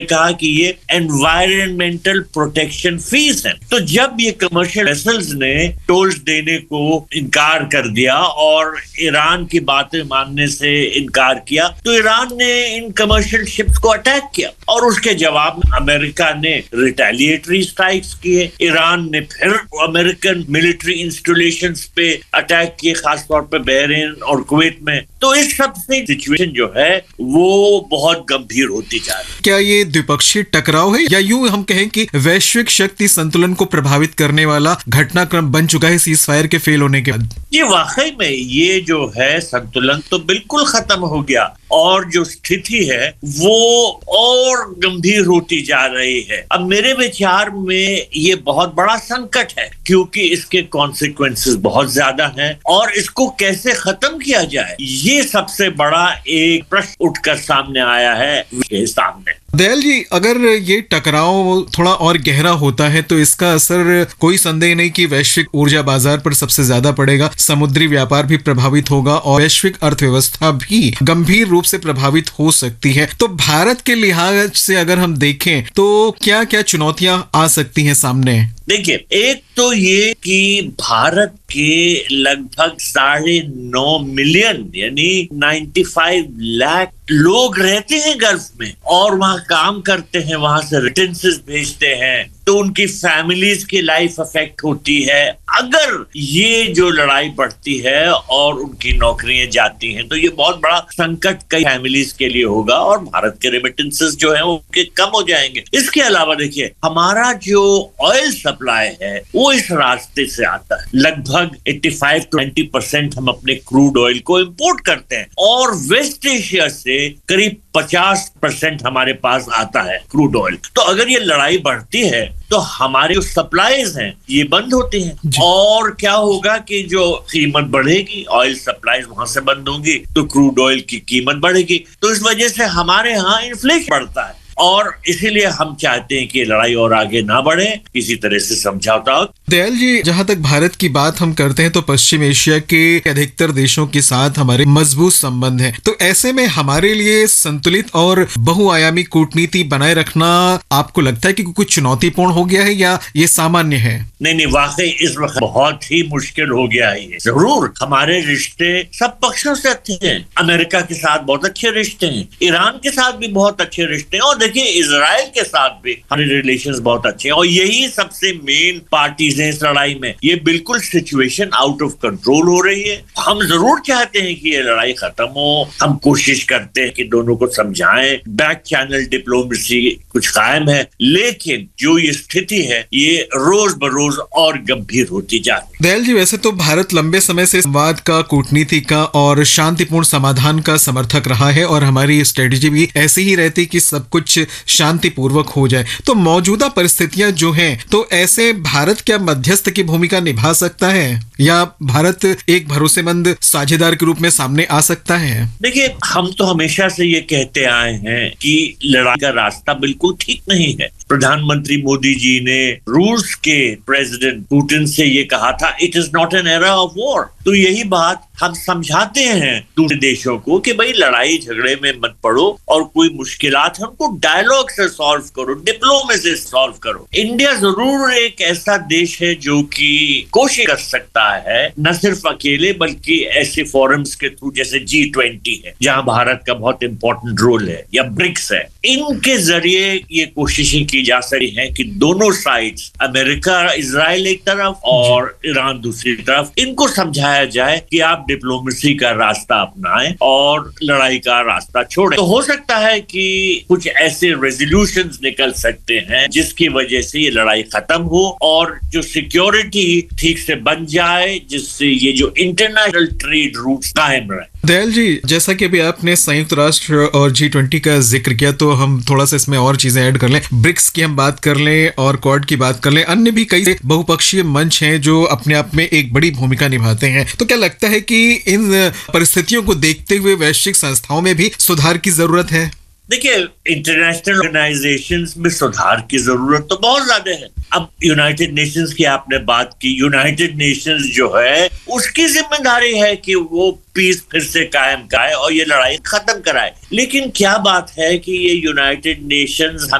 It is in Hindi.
कहा कि ये एनवायरमेंटल प्रोटेक्शन फीस है। तो जब ये कमर्शियल वेसल्स ने टोल्स देने को इनकार कर दिया और ईरान की बातें मानने से इनकार किया, तो ईरान ने इन कमर्शियल शिप्स को अटैक किया और उसके जवाब में अमेरिका ने रिटेलिएटरी स्ट्राइक्स किए। ईरान ने फिर अमेरिकन मिलिट्री इंस्टॉलेशंस पे अटैक किए, खासतौर पे बहरीन और कुवैत में। तो इस सब से सिचुएशन जो है वो बहुत गंभीर होती जा रही है। क्या ये द्विपक्षीय टकराव है या यूं हम कहें कि वैश्विक शक्ति संतुलन को प्रभावित करने वाला घटनाक्रम बन चुका है सीज फायर के फेल होने के बाद? ये वाकई में ये जो है संतुलन तो बिल्कुल खत्म हो गया और जो स्थिति है वो और गंभीर होती जा रही है। अब मेरे विचार में ये बहुत बड़ा संकट है क्योंकि इसके कॉन्सिक्वेंसेस बहुत ज्यादा हैं और इसको कैसे खत्म किया जाए ये सबसे बड़ा एक प्रश्न उठकर सामने आया है सामने। दयाल जी, अगर ये टकराव थोड़ा और गहरा होता है तो इसका असर कोई संदेह नहीं कि वैश्विक ऊर्जा बाजार पर सबसे ज्यादा पड़ेगा, समुद्री व्यापार भी प्रभावित होगा और वैश्विक अर्थव्यवस्था भी गंभीर रूप से प्रभावित हो सकती है। तो भारत के लिहाज से अगर हम देखें तो क्या क्या चुनौतियां आ सकती हैं सामने? देखिए, एक तो ये कि भारत के लगभग 9.5 मिलियन यानी 95 लाख लोग रहते हैं गल्फ में और वहां काम करते हैं, वहां से रिटेंसेस भेजते हैं, तो उनकी फैमिलीज की लाइफ अफेक्ट होती है। अगर ये जो लड़ाई बढ़ती है और उनकी नौकरियां जाती हैं तो ये बहुत बड़ा संकट कई फैमिलीज के लिए होगा और भारत के रेमिटेंसेस जो है वो कम हो जाएंगे। इसके अलावा देखिए, हमारा जो ऑयल सप्लाई है वो इस रास्ते से आता है। लगभग 85 to 90% हम अपने क्रूड ऑयल को इंपोर्ट करते हैं और वेस्ट एशिया से करीब 50% हमारे पास आता है क्रूड ऑयल। तो अगर ये लड़ाई बढ़ती है तो हमारे जो सप्लाईज हैं ये बंद होती हैं और क्या होगा कि जो कीमत बढ़ेगी, ऑयल सप्लाईज वहां से बंद होंगी तो क्रूड ऑयल की कीमत बढ़ेगी। तो इस वजह से हमारे यहाँ इन्फ्लेशन बढ़ता है और इसीलिए हम चाहते हैं कि ये लड़ाई और आगे ना बढ़े, किसी तरह से समझौता हो। दयाल जी, जहां तक भारत की बात हम करते हैं तो पश्चिम एशिया के अधिकतर देशों के साथ हमारे मजबूत संबंध हैं। तो ऐसे में हमारे लिए संतुलित और बहुआयामी कूटनीति बनाए रखना आपको लगता है कि कुछ चुनौतीपूर्ण हो गया है या ये सामान्य है? नहीं, वाकई इस वक्त बहुत ही मुश्किल हो गया है। जरूर हमारे रिश्ते सब पक्षों से अच्छे हैं, अमेरिका के साथ बहुत अच्छे रिश्ते हैं, ईरान के साथ भी बहुत अच्छे रिश्ते हैं और देखिए इजराइल के साथ भी हमारे रिलेशंस बहुत अच्छे हैं और यही सबसे मेन पार्टीज हैं इस लड़ाई में। ये बिल्कुल सिचुएशन आउट ऑफ कंट्रोल हो रही है। हम जरूर चाहते हैं कि ये लड़ाई खत्म हो, हम कोशिश करते हैं कि दोनों को समझाएं, बैक चैनल डिप्लोमेसी कुछ कायम है, लेकिन जो ये स्थिति है ये रोज बरोज और गंभीर होती जा रही है। दयाल जी, वैसे तो भारत लंबे समय से संवाद का, कूटनीति का और शांतिपूर्ण समाधान का समर्थक रहा है और हमारी स्ट्रेटेजी भी ऐसी ही रहती कि सब कुछ शांतिपूर्वक हो जाए। तो मौजूदा परिस्थितियां जो हैं, तो ऐसे भारत क्या मध्यस्थ की भूमिका निभा सकता है या भारत एक भरोसेमंद साझेदार के रूप में सामने आ सकता है? देखिए, हम तो हमेशा से ये कहते आए हैं कि लड़ाई का रास्ता बिल्कुल ठीक नहीं है। प्रधानमंत्री मोदी जी ने रूस के प्रेसिडेंट पुतिन से ये कहा था, it is not an era of war. तो यही बात हम समझाते हैं दूसरे देशों को कि भाई लड़ाई झगड़े में मत पड़ो और कोई मुश्किलात है उनको डायलॉग से सॉल्व करो, डिप्लोमेसी से सॉल्व करो। इंडिया जरूर एक ऐसा देश है जो कि कोशिश कर सकता है, न सिर्फ अकेले बल्कि ऐसे फोरम्स के थ्रू जैसे G20 है जहां भारत का बहुत इंपॉर्टेंट रोल है, या ब्रिक्स है। इनके जरिए ये कोशिशें की जा सकती हैं कि दोनों साइड्स, अमेरिका इजराइल एक तरफ और ईरान दूसरी तरफ, इनको समझाया जाए कि आप डिप्लोमेसी का रास्ता अपनाएं और लड़ाई का रास्ता छोड़ें। तो हो सकता है कि कुछ ऐसे रेजोल्यूशंस निकल सकते हैं जिसकी वजह से ये लड़ाई खत्म हो और जो सिक्योरिटी ठीक से बन जाए, जिससे ये जो इंटरनेशनल ट्रेड रूट्स कायम रहे। दयाल जी, जैसा कि अभी आपने संयुक्त राष्ट्र और G20 का जिक्र किया तो हम थोड़ा सा इसमें और चीजें ऐड कर लें। ब्रिक्स की हम बात कर लें और क्वाड की बात कर लें, अन्य भी कई बहुपक्षीय मंच हैं जो अपने आप में एक बड़ी भूमिका निभाते हैं। तो क्या लगता है कि इन परिस्थितियों को देखते हुए वैश्विक संस्थाओं में भी सुधार की जरूरत है? देखिए, इंटरनेशनल ऑर्गेनाइजेशंस में सुधार की जरूरत तो बहुत ज्यादा है। अब यूनाइटेड नेशंस की आपने बात की, यूनाइटेड नेशंस जो है उसकी जिम्मेदारी है कि वो पीस फिर से कायम कराए और ये लड़ाई खत्म कराए। लेकिन क्या बात है कि ये यूनाइटेड नेशंस